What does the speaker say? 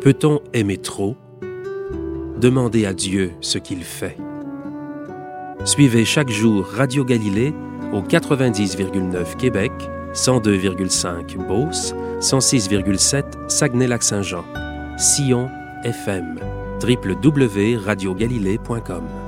Peut-on aimer trop? Demandez à Dieu ce qu'il fait. Suivez chaque jour Radio Galilée au 90,9 Québec, 102,5 Beauce, 106,7 Saguenay-Lac-Saint-Jean, Sion FM, www.radiogalilée.com.